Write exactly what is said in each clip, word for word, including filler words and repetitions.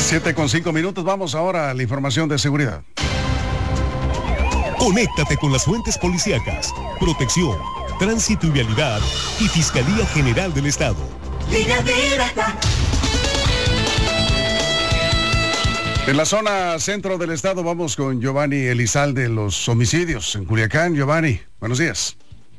Siete con cinco minutos, vamos ahora a la información de seguridad. Conéctate con las fuentes policíacas, protección, tránsito y vialidad y Fiscalía General del Estado. En la zona centro del estado vamos con Giovanni Elizalde, los homicidios en Culiacán. Giovanni, buenos días.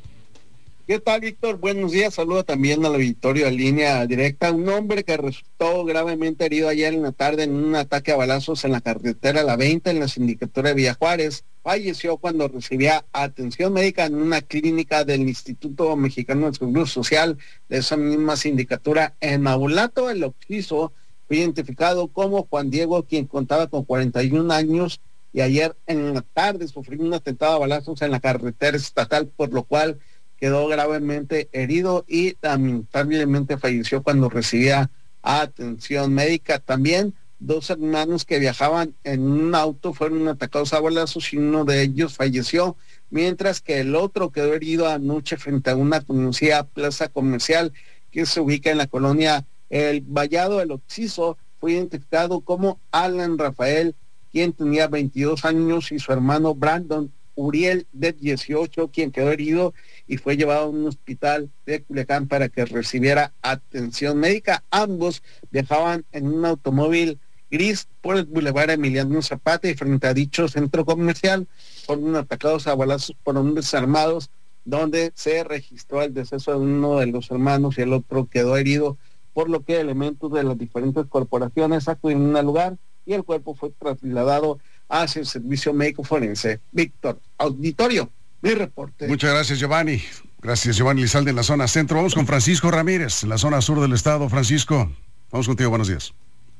¿Qué tal, Víctor? Buenos días. Saludo también al auditorio de Línea Directa. Un hombre que resultó gravemente herido ayer en la tarde en un ataque a balazos en la carretera La veinte, en la sindicatura de Villa Juárez, falleció cuando recibía atención médica en una clínica del Instituto Mexicano de Seguro Social de esa misma sindicatura en Nabolato. El occiso fue identificado como Juan Diego, quien contaba con cuarenta y un años, y ayer en la tarde sufrió un atentado a balazos en la carretera estatal, por lo cual quedó gravemente herido y lamentablemente falleció cuando recibía atención médica. También dos hermanos que viajaban en un auto fueron atacados a balazos y uno de ellos falleció, mientras que el otro quedó herido anoche frente a una conocida plaza comercial que se ubica en la colonia El Vallado. El occiso fue identificado como Alan Rafael, quien tenía veintidós años, y su hermano Brandon Uriel, de dieciocho, quien quedó herido y fue llevado a un hospital de Culiacán para que recibiera atención médica. Ambos viajaban en un automóvil gris por el Boulevard Emiliano Zapata, y frente a dicho centro comercial fueron atacados a balazos por hombres armados, donde se registró el deceso de uno de los hermanos y el otro quedó herido, por lo que elementos de las diferentes corporaciones acudieron al lugar y el cuerpo fue trasladado hacia el servicio médico forense. Víctor, auditorio, mi reporte. Muchas gracias, Giovanni. Gracias, Giovanni Elizalde, en la zona centro. Vamos con Francisco Ramírez, en la zona sur del estado. Francisco, vamos contigo, buenos días.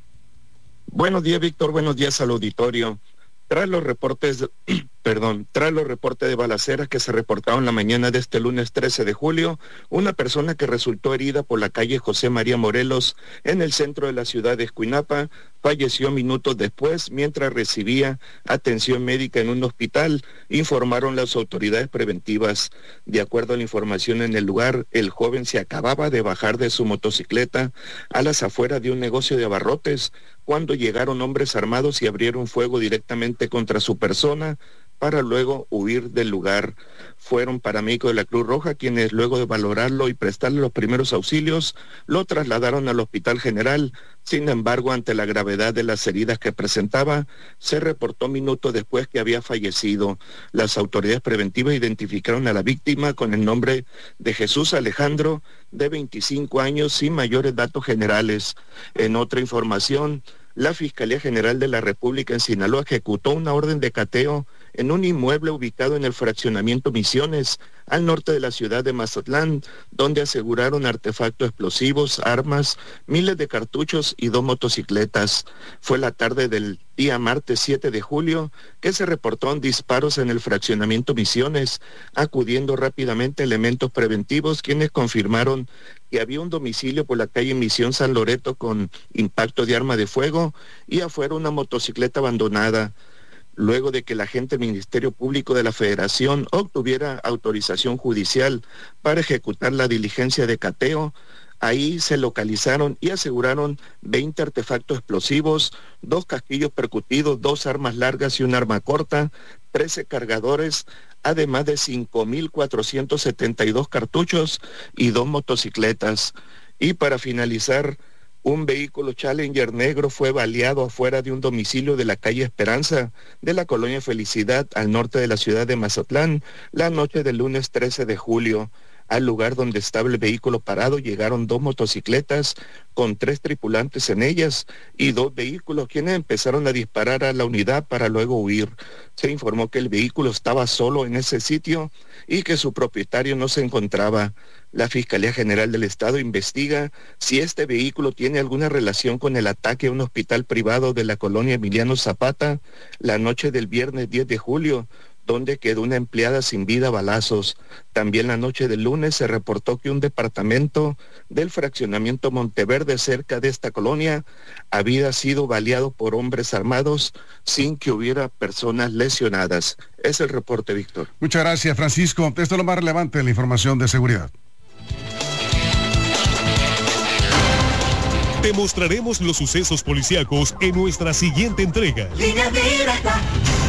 Buenos días, Víctor, buenos días al auditorio. Tras los reportes, perdón, tras los reportes de balaceras que se reportaron la mañana de este lunes trece de julio, una persona que resultó herida por la calle José María Morelos en el centro de la ciudad de Escuinapa falleció minutos después mientras recibía atención médica en un hospital, informaron las autoridades preventivas. De acuerdo a la información en el lugar, el joven se acababa de bajar de su motocicleta a las afueras de un negocio de abarrotes cuando llegaron hombres armados y abrieron fuego directamente contra su persona para luego huir del lugar. Fueron paramédicos de la Cruz Roja quienes, luego de valorarlo y prestarle los primeros auxilios, lo trasladaron al Hospital General. Sin embargo, ante la gravedad de las heridas que presentaba, se reportó minutos después que había fallecido. Las autoridades preventivas identificaron a la víctima con el nombre de Jesús Alejandro, de veinticinco años, sin mayores datos generales. En otra información, la Fiscalía General de la República en Sinaloa ejecutó una orden de cateo en un inmueble ubicado en el fraccionamiento Misiones, al norte de la ciudad de Mazatlán, donde aseguraron artefactos explosivos, armas, miles de cartuchos y dos motocicletas. Fue la tarde del día martes siete de julio que se reportaron disparos en el fraccionamiento Misiones, acudiendo rápidamente elementos preventivos quienes confirmaron que había un domicilio por la calle Misión San Loreto con impacto de arma de fuego y afuera una motocicleta abandonada. Luego de que el agente del Ministerio Público de la Federación obtuviera autorización judicial para ejecutar la diligencia de cateo, ahí se localizaron y aseguraron veinte artefactos explosivos, dos casquillos percutidos, dos armas largas y un arma corta, trece cargadores, además de cinco mil cuatrocientos setenta y dos cartuchos y dos motocicletas. Y para finalizar, un vehículo Challenger negro fue baleado afuera de un domicilio de la calle Esperanza de la colonia Felicidad, al norte de la ciudad de Mazatlán, la noche del lunes trece de julio. Al lugar donde estaba el vehículo parado llegaron dos motocicletas con tres tripulantes en ellas y dos vehículos, quienes empezaron a disparar a la unidad para luego huir. Se informó que el vehículo estaba solo en ese sitio y que su propietario no se encontraba. La Fiscalía General del Estado investiga si este vehículo tiene alguna relación con el ataque a un hospital privado de la colonia Emiliano Zapata la noche del viernes diez de julio, donde quedó una empleada sin vida a balazos. También la noche del lunes se reportó que un departamento del fraccionamiento Monteverde, cerca de esta colonia, había sido baleado por hombres armados sin que hubiera personas lesionadas. Es el reporte, Víctor. Muchas gracias, Francisco. Esto es lo más relevante de la información de seguridad. Te mostraremos los sucesos policíacos en nuestra siguiente entrega. Línea Directa.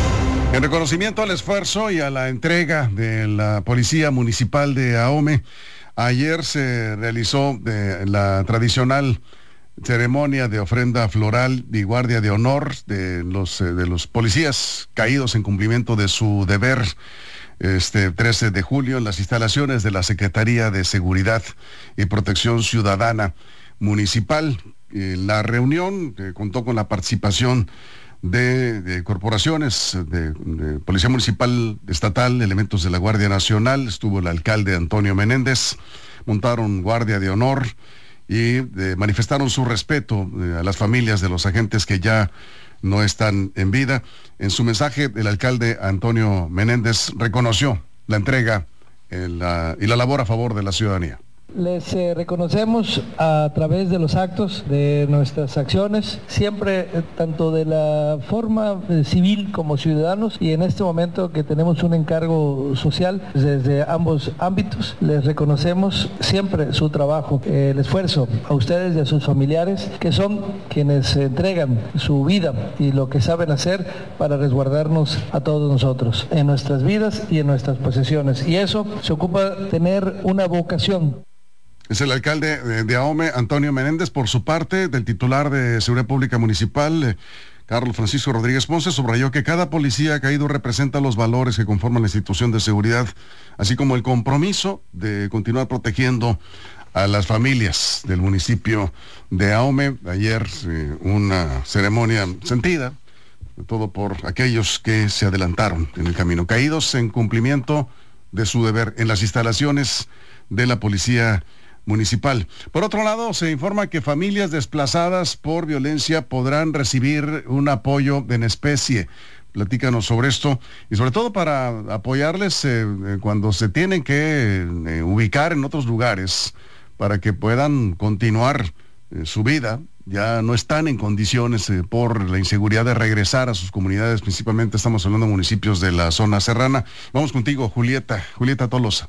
En reconocimiento al esfuerzo y a la entrega de la Policía Municipal de Ahome, ayer se realizó eh, la tradicional ceremonia de ofrenda floral y guardia de honor de los, eh, de los policías caídos en cumplimiento de su deber este trece de julio en las instalaciones de la Secretaría de Seguridad y Protección Ciudadana Municipal. Eh, la reunión eh, contó con la participación de, de corporaciones de, de Policía Municipal Estatal, elementos de la Guardia Nacional, estuvo el alcalde Antonio Menéndez, montaron guardia de honor y eh, manifestaron su respeto eh, a las familias de los agentes que ya no están en vida. En su mensaje, el alcalde Antonio Menéndez reconoció la entrega eh, la, y la labor a favor de la ciudadanía. Les eh, reconocemos a través de los actos, de nuestras acciones, siempre eh, tanto de la forma eh, civil como ciudadanos, y en este momento que tenemos un encargo social desde ambos ámbitos, les reconocemos siempre su trabajo, eh, el esfuerzo a ustedes y a sus familiares, que son quienes entregan su vida y lo que saben hacer para resguardarnos a todos nosotros, en nuestras vidas y en nuestras posesiones. Y eso se ocupa de tener una vocación. Es el alcalde de Ahome, Antonio Menéndez. Por su parte, del titular de Seguridad Pública Municipal, eh, Carlos Francisco Rodríguez Ponce, subrayó que cada policía caído representa los valores que conforman la institución de seguridad, así como el compromiso de continuar protegiendo a las familias del municipio de Ahome. Ayer eh, una ceremonia sentida, sobre todo por aquellos que se adelantaron en el camino, caídos en cumplimiento de su deber en las instalaciones de la Policía Municipal. Por otro lado, se informa que familias desplazadas por violencia podrán recibir un apoyo en especie. Platícanos sobre esto y sobre todo para apoyarles eh, cuando se tienen que eh, ubicar en otros lugares para que puedan continuar eh, su vida. Ya no están en condiciones eh, por la inseguridad de regresar a sus comunidades, principalmente estamos hablando de municipios de la zona serrana. Vamos contigo, Julieta, Julieta Tolosa.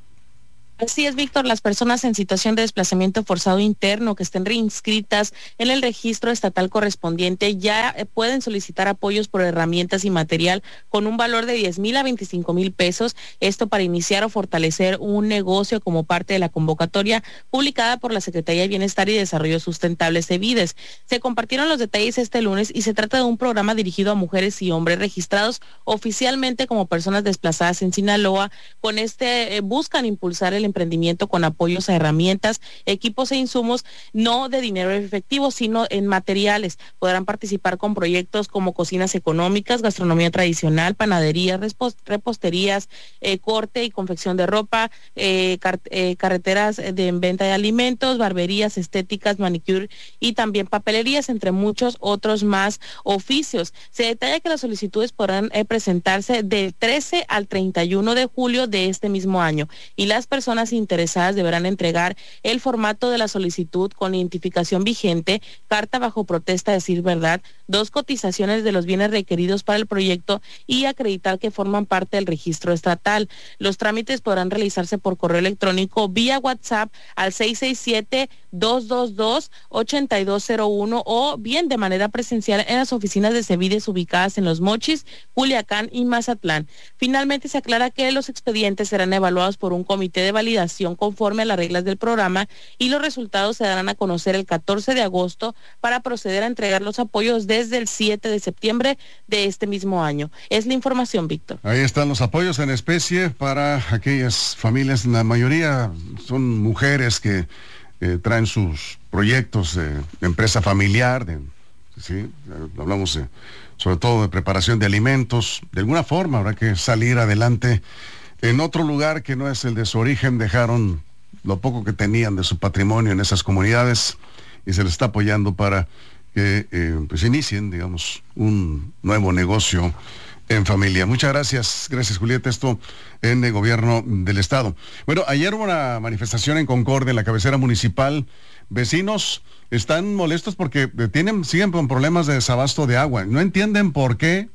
Así es, Víctor, las personas en situación de desplazamiento forzado interno que estén reinscritas en el registro estatal correspondiente ya pueden solicitar apoyos por herramientas y material con un valor de diez mil a veinticinco mil pesos, esto para iniciar o fortalecer un negocio como parte de la convocatoria publicada por la Secretaría de Bienestar y Desarrollo Sustentable, SEBIDES. Se compartieron los detalles este lunes y se trata de un programa dirigido a mujeres y hombres registrados oficialmente como personas desplazadas en Sinaloa. Con este eh, buscan impulsar el emprendimiento con apoyos a herramientas, equipos e insumos, no de dinero efectivo, sino en materiales. Podrán participar con proyectos como cocinas económicas, gastronomía tradicional, panaderías, reposterías, eh, corte y confección de ropa, eh, car eh, carreteras de venta de alimentos, barberías, estéticas, manicure y también papelerías, entre muchos otros más oficios. Se detalla que las solicitudes podrán eh, presentarse del trece al treinta y uno de julio de este mismo año y las personas interesadas deberán entregar el formato de la solicitud con identificación vigente, carta bajo protesta decir verdad, dos cotizaciones de los bienes requeridos para el proyecto y acreditar que forman parte del registro estatal. Los trámites podrán realizarse por correo electrónico vía WhatsApp al seis seis siete, dos dos dos, ocho dos cero uno o bien de manera presencial en las oficinas de SEBIDES ubicadas en Los Mochis, Culiacán y Mazatlán. Finalmente se aclara que los expedientes serán evaluados por un comité de validación conforme a las reglas del programa y los resultados se darán a conocer el catorce de agosto para proceder a entregar los apoyos desde el siete de septiembre de este mismo año. Es la información, Víctor. Ahí están los apoyos en especie para aquellas familias, la mayoría son mujeres que eh, traen sus proyectos de, de empresa familiar, de, ¿sí? Hablamos de, sobre todo de preparación de alimentos. De alguna forma habrá que salir adelante en otro lugar que no es el de su origen. Dejaron lo poco que tenían de su patrimonio en esas comunidades y se les está apoyando para que eh, pues inicien, digamos, un nuevo negocio en familia. Muchas gracias, gracias Julieta, esto en el gobierno del estado. Bueno, ayer hubo una manifestación en Concordia, en la cabecera municipal. Vecinos están molestos porque tienen, siguen con problemas de desabasto de agua. No entienden por qué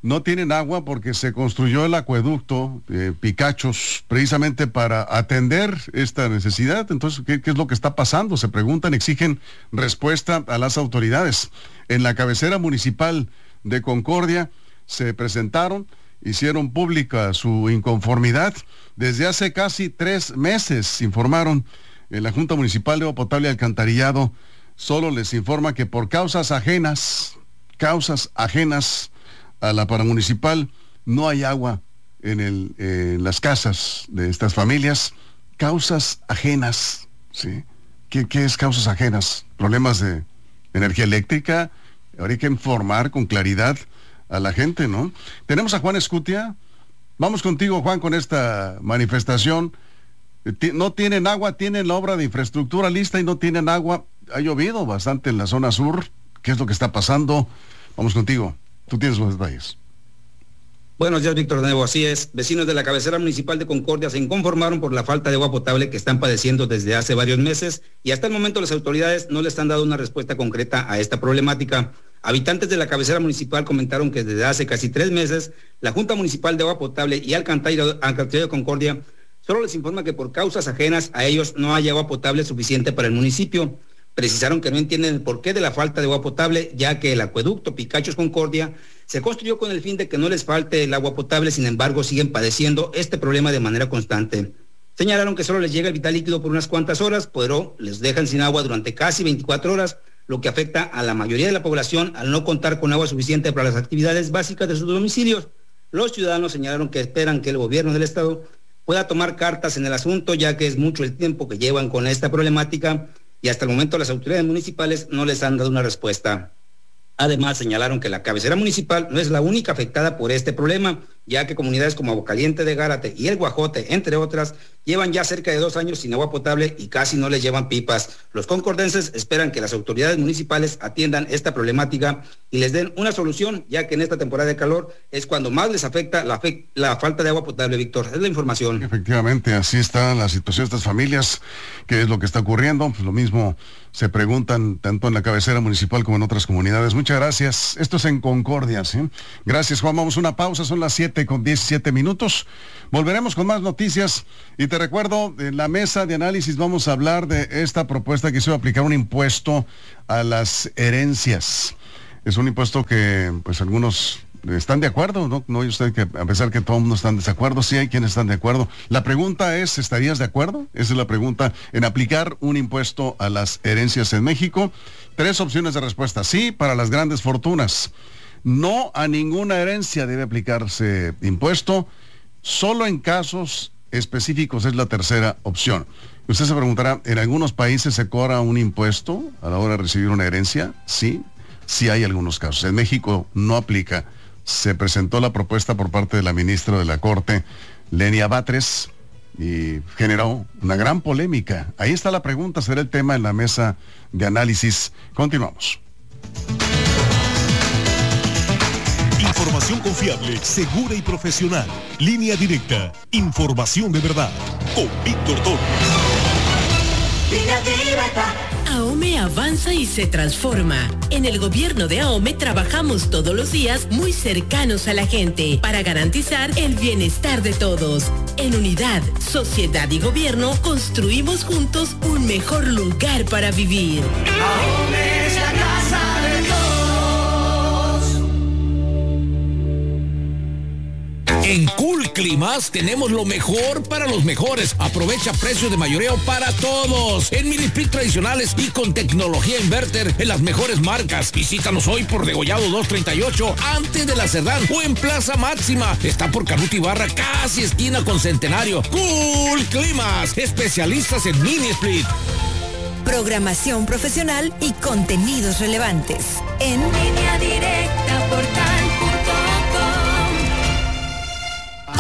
no tienen agua porque se construyó el acueducto de Picachos precisamente para atender esta necesidad. Entonces, ¿qué, qué es lo que está pasando? Se preguntan, exigen respuesta a las autoridades. En la cabecera municipal de Concordia se presentaron, hicieron pública su inconformidad. Desde hace casi tres meses informaron en la Junta Municipal de Agua Potable y Alcantarillado, solo les informa que por causas ajenas, causas ajenas a la paramunicipal, no hay agua en, el, eh, en las casas de estas familias. Causas ajenas, ¿sí? ¿Qué, qué es causas ajenas? Problemas de energía eléctrica. Habría que informar con claridad a la gente, ¿no? Tenemos a Juan Escutia. Vamos contigo, Juan, con esta manifestación. No tienen agua, tienen la obra de infraestructura lista y no tienen agua. Ha llovido bastante en la zona sur. ¿Qué es lo que está pasando? Vamos contigo. Tú tienes los detalles. Buenos días, Víctor de nuevo. Así es. Vecinos de la cabecera municipal de Concordia se inconformaron por la falta de agua potable que están padeciendo desde hace varios meses y hasta el momento las autoridades no les han dado una respuesta concreta a esta problemática. Habitantes de la cabecera municipal comentaron que desde hace casi tres meses la Junta Municipal de Agua Potable y Alcantarillado de Concordia solo les informa que por causas ajenas a ellos no hay agua potable suficiente para el municipio. Precisaron que no entienden el porqué de la falta de agua potable, ya que el acueducto Picachos Concordia se construyó con el fin de que no les falte el agua potable, sin embargo siguen padeciendo este problema de manera constante. Señalaron que solo les llega el vital líquido por unas cuantas horas, pero les dejan sin agua durante casi veinticuatro horas, lo que afecta a la mayoría de la población al no contar con agua suficiente para las actividades básicas de sus domicilios. Los ciudadanos señalaron que esperan que el gobierno del estado pueda tomar cartas en el asunto, ya que es mucho el tiempo que llevan con esta problemática y hasta el momento las autoridades municipales no les han dado una respuesta. Además, señalaron que la cabecera municipal no es la única afectada por este problema, ya que comunidades como Aguacaliente de Gárate y El Guajote, entre otras, llevan ya cerca de dos años sin agua potable y casi no les llevan pipas. Los concordenses esperan que las autoridades municipales atiendan esta problemática y les den una solución, ya que en esta temporada de calor es cuando más les afecta la, fe- la falta de agua potable, Víctor. Es la información. Efectivamente, así está la situación de estas familias. ¿Qué es lo que está ocurriendo? Pues lo mismo se preguntan tanto en la cabecera municipal como en otras comunidades. Muchas gracias. Esto es en Concordia, ¿sí? Gracias, Juan. Vamos a una pausa. Son las siete con diecisiete minutos. Volveremos con más noticias. Y te recuerdo, en la mesa de análisis vamos a hablar de esta propuesta que hizo aplicar un impuesto a las herencias. Es un impuesto que, pues, algunos están de acuerdo, ¿no? No hay usted que, a pesar que todo el mundo está en desacuerdo, sí hay quienes están de acuerdo. La pregunta es, ¿estarías de acuerdo? Esa es la pregunta, en aplicar un impuesto a las herencias en México. Tres opciones de respuesta. Sí, para las grandes fortunas. No, a ninguna herencia debe aplicarse impuesto. Solo en casos específicos es la tercera opción. Usted se preguntará, ¿en algunos países se cobra un impuesto a la hora de recibir una herencia? Sí, sí hay algunos casos. En México no aplica. Se presentó la propuesta por parte de la ministra de la Corte, Lenia Batres, y generó una gran polémica. Ahí está la pregunta, será el tema en la mesa de análisis. Continuamos. Información confiable, segura y profesional. Línea directa. Información de verdad. Con Víctor Torres. Línea directa. AOME avanza y se transforma. En el gobierno de AOME trabajamos todos los días muy cercanos a la gente para garantizar el bienestar de todos. En unidad, sociedad y gobierno construimos juntos un mejor lugar para vivir. AOME es la casa de todos. En Cool Climas tenemos lo mejor para los mejores. Aprovecha precios de mayoreo para todos. En mini split tradicionales y con tecnología inverter en las mejores marcas. Visítanos hoy por Degollado dos treinta y ocho, antes de la Cerdán, o en Plaza Máxima. Está por Canuto Ibarra, casi esquina con Centenario. Cool Climas, especialistas en mini split. Programación profesional y contenidos relevantes. En Línea Directa Portal.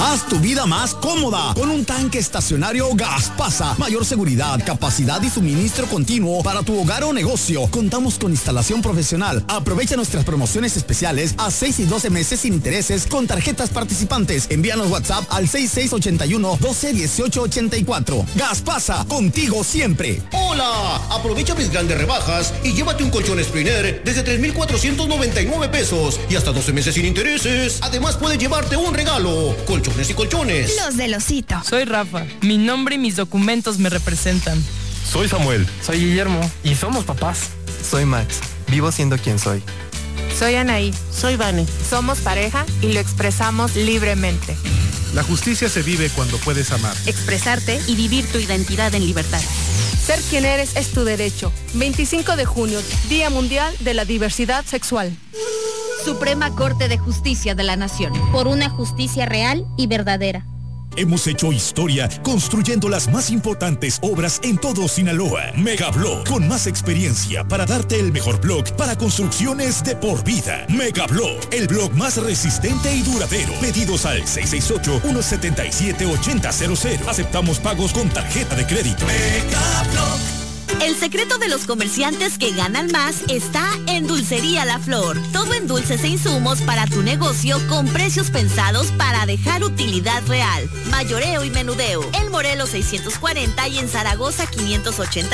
Haz tu vida más cómoda con un tanque estacionario Gaspasa. Mayor seguridad, capacidad y suministro continuo para tu hogar o negocio. Contamos con instalación profesional. Aprovecha nuestras promociones especiales a seis y doce meses sin intereses con tarjetas participantes. Envíanos WhatsApp al seis seis ocho uno, doce, dieciocho, ochenta y cuatro. Gaspasa, contigo siempre. ¡Hola! Aprovecha mis grandes rebajas y llévate un colchón Spriner desde tres mil cuatrocientos noventa y nueve pesos y hasta doce meses sin intereses. Además puedes llevarte un regalo. Colchones y colchones. Los del Osito. Soy Rafa. Mi nombre y mis documentos me representan. Soy Samuel. Soy Guillermo. Y somos papás. Soy Max. Vivo siendo quien soy. Soy Anaí. Soy Vane. Somos pareja y lo expresamos libremente. La justicia se vive cuando puedes amar. Expresarte y vivir tu identidad en libertad. Ser quien eres es tu derecho. veinticinco de junio, Día Mundial de la Diversidad Sexual. Suprema Corte de Justicia de la Nación. Por una justicia real y verdadera. Hemos hecho historia construyendo las más importantes obras en todo Sinaloa. Megablock, con más experiencia para darte el mejor block para construcciones de por vida. Megablock, el block más resistente y duradero. Pedidos al seis seis ocho, uno siete siete, ocho cero cero cero. Aceptamos pagos con tarjeta de crédito. Megablock. El secreto de los comerciantes que ganan más está en Dulcería La Flor. Todo en dulces e insumos para tu negocio con precios pensados para dejar utilidad real. Mayoreo y menudeo. En Morelos seiscientos cuarenta y en Zaragoza quinientos ochenta